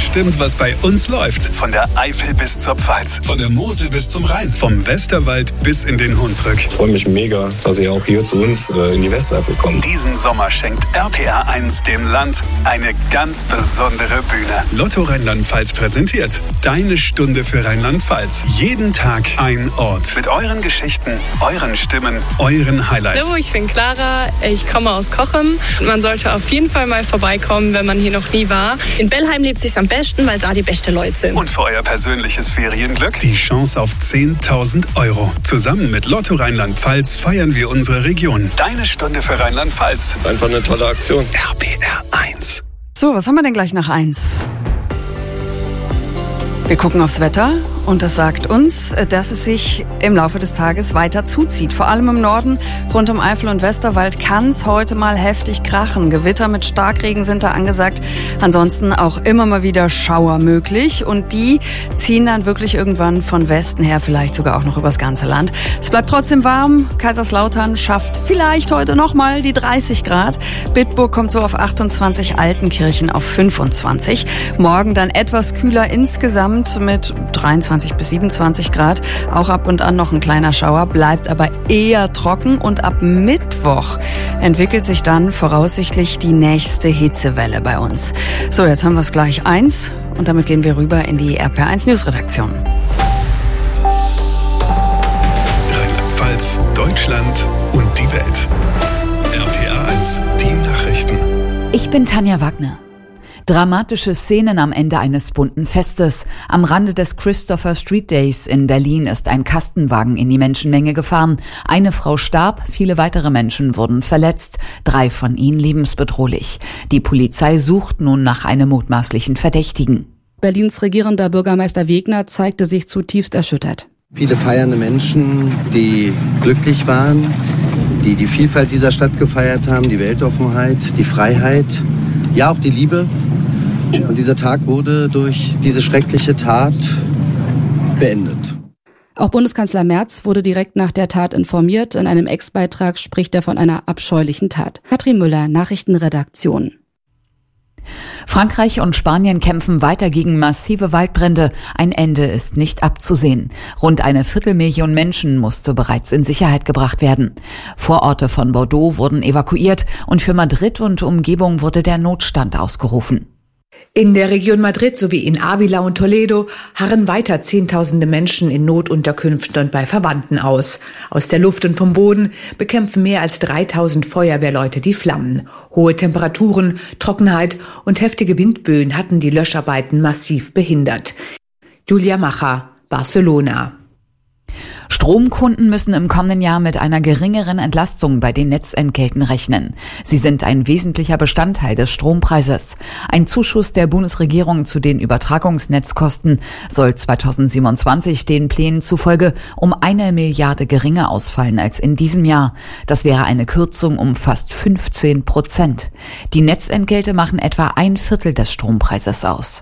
bestimmt, was bei uns läuft. Von der Eifel bis zur Pfalz, von der Mosel bis zum Rhein, vom Westerwald bis in den Hunsrück. Ich freue mich mega, dass ihr auch hier zu uns in die Westeifel kommt. Diesen Sommer schenkt RPR 1 dem Land eine ganz besondere Bühne. Lotto Rheinland-Pfalz präsentiert Deine Stunde für Rheinland-Pfalz. Jeden Tag ein Ort. Mit euren Geschichten, euren Stimmen, euren Highlights. Hallo, ich bin Clara, ich komme aus Cochem. Man sollte auf jeden Fall mal vorbeikommen, wenn man hier noch nie war. In Bellheim lebt es sich am besten, weil da die besten Leute sind. Und für euer persönliches Ferienglück die Chance auf 10.000 €. Zusammen mit Lotto Rheinland-Pfalz feiern wir unsere Region. Deine Stunde für Rheinland-Pfalz. Einfach eine tolle Aktion. RPR 1. So, was haben wir denn gleich nach 1? Wir gucken aufs Wetter und das sagt uns, dass es sich im Laufe des Tages weiter zuzieht. Vor allem im Norden, rund um Eifel und Westerwald, kann es heute mal heftig krachen. Gewitter mit Starkregen sind da angesagt. Ansonsten auch immer mal wieder Schauer möglich. Und die ziehen dann wirklich irgendwann von Westen her, vielleicht sogar auch noch übers ganze Land. Es bleibt trotzdem warm. Kaiserslautern schafft vielleicht heute nochmal die 30 Grad. Bitburg kommt so auf 28, Altenkirchen auf 25. Morgen dann etwas kühler insgesamt mit 23 bis 27 Grad. Auch ab und an noch ein kleiner Schauer, bleibt aber eher trocken. Und ab Mittwoch entwickelt sich dann voraussichtlich die nächste Hitzewelle bei uns. So, jetzt haben wir es gleich 1 und damit gehen wir rüber in die RPR 1 Newsredaktion. Rheinland-Pfalz, Deutschland und die Welt. RPR 1, die Nachrichten. Ich bin Tanja Wagner. Dramatische Szenen am Ende eines bunten Festes. Am Rande des Christopher Street Days in Berlin ist ein Kastenwagen in die Menschenmenge gefahren. Eine Frau starb, viele weitere Menschen wurden verletzt, 3 von ihnen lebensbedrohlich. Die Polizei sucht nun nach einem mutmaßlichen Verdächtigen. Berlins regierender Bürgermeister Wegner zeigte sich zutiefst erschüttert. Viele feiernde Menschen, die glücklich waren, die die Vielfalt dieser Stadt gefeiert haben, die Weltoffenheit, die Freiheit, ja auch die Liebe. Und dieser Tag wurde durch diese schreckliche Tat beendet. Auch Bundeskanzler Merz wurde direkt nach der Tat informiert. In einem Ex-Beitrag spricht er von einer abscheulichen Tat. Katrin Müller, Nachrichtenredaktion. Frankreich und Spanien kämpfen weiter gegen massive Waldbrände. Ein Ende ist nicht abzusehen. Rund 250.000 Menschen musste bereits in Sicherheit gebracht werden. Vororte von Bordeaux wurden evakuiert und für Madrid und Umgebung wurde der Notstand ausgerufen. In der Region Madrid sowie in Ávila und Toledo harren weiter Zehntausende Menschen in Notunterkünften und bei Verwandten aus. Aus der Luft und vom Boden bekämpfen mehr als 3.000 Feuerwehrleute die Flammen. Hohe Temperaturen, Trockenheit und heftige Windböen hatten die Löscharbeiten massiv behindert. Julia Macher, Barcelona. Stromkunden müssen im kommenden Jahr mit einer geringeren Entlastung bei den Netzentgelten rechnen. Sie sind ein wesentlicher Bestandteil des Strompreises. Ein Zuschuss der Bundesregierung zu den Übertragungsnetzkosten soll 2027 den Plänen zufolge um 1 Milliarde geringer ausfallen als in diesem Jahr. Das wäre eine Kürzung um fast 15%. Die Netzentgelte machen etwa 1/4 des Strompreises aus.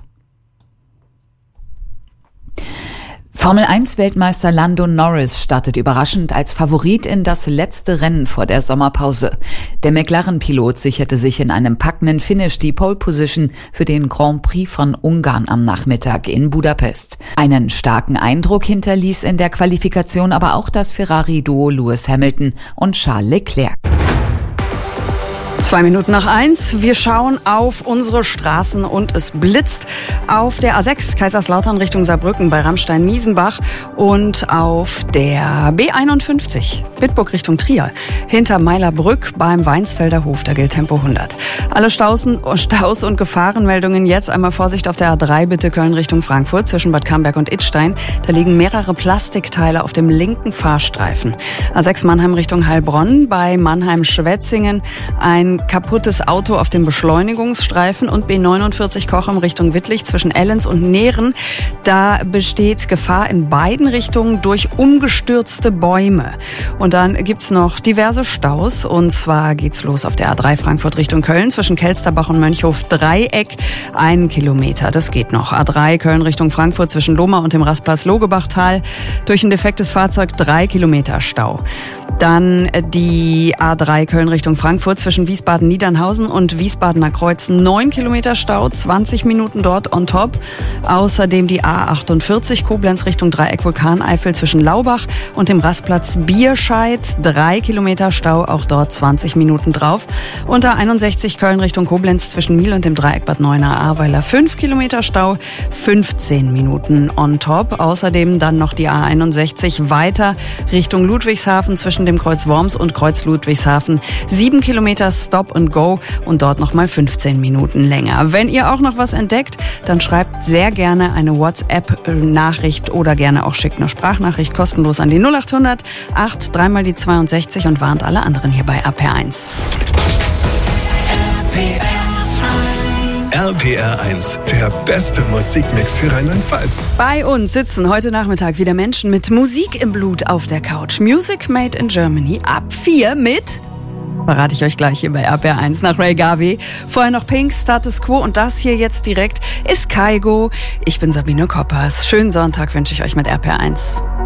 Formel-1-Weltmeister Lando Norris startet überraschend als Favorit in das letzte Rennen vor der Sommerpause. Der McLaren-Pilot sicherte sich in einem packenden Finish die Pole-Position für den Grand Prix von Ungarn am Nachmittag in Budapest. Einen starken Eindruck hinterließ in der Qualifikation aber auch das Ferrari-Duo Lewis Hamilton und Charles Leclerc. 2 Minuten nach 1. Wir schauen auf unsere Straßen und es blitzt auf der A6 Kaiserslautern Richtung Saarbrücken bei Rammstein-Miesenbach und auf der B51 Bitburg Richtung Trier hinter Meilerbrück beim Weinsfelder Hof. Da gilt Tempo 100. Alle Staus und Gefahrenmeldungen jetzt. Einmal Vorsicht auf der A3 bitte Köln Richtung Frankfurt zwischen Bad Camberg und Idstein. Da liegen mehrere Plastikteile auf dem linken Fahrstreifen. A6 Mannheim Richtung Heilbronn bei Mannheim-Schwetzingen ein kaputtes Auto auf dem Beschleunigungsstreifen und B49 Cochem Richtung Wittlich zwischen Ellens und Nehren. Da besteht Gefahr in beiden Richtungen durch umgestürzte Bäume. Und dann gibt's noch diverse Staus. Und zwar geht's los auf der A3 Frankfurt Richtung Köln zwischen Kelsterbach und Mönchhof Dreieck. 1 Kilometer, das geht noch. A3 Köln Richtung Frankfurt zwischen Lohmar und dem Rastplatz Logebachtal. Durch ein defektes Fahrzeug 3 Kilometer Stau. Dann die A3 Köln Richtung Frankfurt zwischen Wiesbaden Wiesbaden-Niedernhausen und Wiesbadener Kreuz 9 Kilometer Stau, 20 Minuten dort on top. Außerdem die A48 Koblenz Richtung Dreieck Vulkaneifel zwischen Laubach und dem Rastplatz Bierscheid, 3 Kilometer Stau, auch dort 20 Minuten drauf. Und A61 Köln Richtung Koblenz zwischen Miel und dem Dreieck Bad Neuenahr-Ahrweiler, 5 Kilometer Stau, 15 Minuten on top. Außerdem dann noch die A61 weiter Richtung Ludwigshafen zwischen dem Kreuz Worms und Kreuz Ludwigshafen, 7 Kilometer Stop and Go und dort nochmal 15 Minuten länger. Wenn ihr auch noch was entdeckt, dann schreibt sehr gerne eine WhatsApp-Nachricht oder gerne auch schickt eine Sprachnachricht kostenlos an die 0800 8 3 mal die 62 und warnt alle anderen hier bei RPR1. RPR1, der beste Musikmix für Rheinland-Pfalz. Bei uns sitzen heute Nachmittag wieder Menschen mit Musik im Blut auf der Couch. Music Made in Germany ab 4 mit... Verrate ich euch gleich hier bei RPR1 nach Ray Garvey. Vorher noch Pink, Status Quo und das hier jetzt direkt ist Kygo. Ich bin Sabine Koppers. Schönen Sonntag wünsche ich euch mit RPR1.